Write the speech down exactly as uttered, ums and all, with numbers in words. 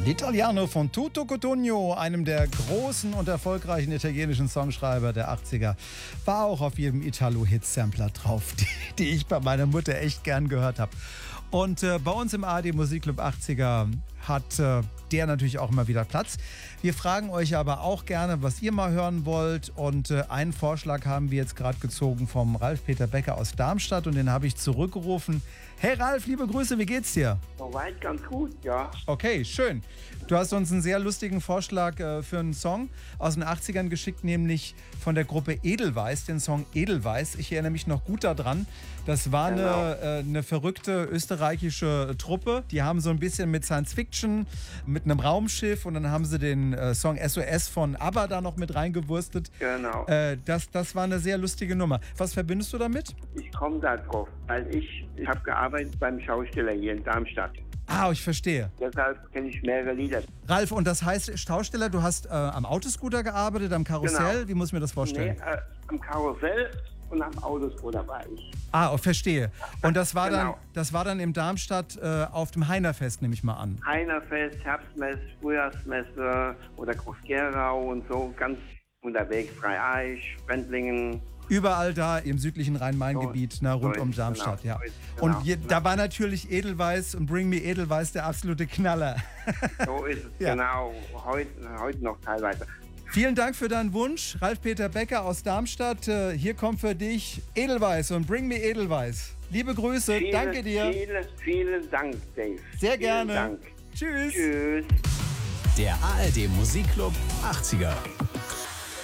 L'Italiano von Tutto Cotugno, einem der großen und erfolgreichen italienischen Songschreiber der achtziger, war auch auf jedem Italo-Hit-Sampler drauf, die, die ich bei meiner Mutter echt gern gehört habe. Und äh, bei uns im A R D Musikclub achtziger hat äh, der natürlich auch immer wieder Platz. Wir fragen euch aber auch gerne, was ihr mal hören wollt. Und äh, einen Vorschlag haben wir jetzt gerade gezogen vom Ralf-Peter Becker aus Darmstadt und den habe ich zurückgerufen. Hey Ralf, liebe Grüße, wie geht's dir? Soweit ganz gut, ja. Okay, schön. Du hast uns einen sehr lustigen Vorschlag äh, für einen Song aus den achtzigern geschickt, nämlich von der Gruppe Edelweiss, den Song Edelweiss. Ich erinnere mich noch gut daran. Das war Genau. eine, äh, eine verrückte österreichische Truppe. Die haben so ein bisschen mit Science Fiction, mit einem Raumschiff und dann haben sie den äh, Song S O S von ABBA da noch mit reingewurstet. Genau. Äh, das, das war eine sehr lustige Nummer. Was verbindest du damit? Ich komme da drauf, weil ich, ich habe gearbeitet beim Schausteller hier in Darmstadt. Ah, ich verstehe. Deshalb kenne ich mehrere Lieder. Ralf, und das heißt, Schausteller, du hast äh, am Autoscooter gearbeitet, am Karussell? Genau. Wie muss ich mir das vorstellen? Nee, äh, am Karussell und am Autoscooter war ich. Ah, oh, verstehe. Und das war, Genau. dann, das war dann in Darmstadt äh, auf dem Heinerfest, nehme ich mal an. Heinerfest, Herbstmesse, Frühjahrsmesse oder Groß-Gerau und so, ganz unterwegs. Dreieich, Sprendlingen. Überall da im südlichen Rhein-Main-Gebiet, So, na, rund so um ist, Darmstadt, genau, ja. so ist, genau, Und je, genau. da war natürlich Edelweiss und Bring Me Edelweiss der absolute Knaller. So ist es, Ja. genau. Heute, heute noch teilweise. Vielen Dank für deinen Wunsch, Ralf-Peter Becker aus Darmstadt. Äh, Hier kommt für dich Edelweiss und Bring Me Edelweiss. Liebe Grüße, Vielen, danke dir. Vielen, vielen Dank, Dave. Sehr gerne. Vielen Dank. Tschüss. Tschüss. Der A R D Musikclub achtziger.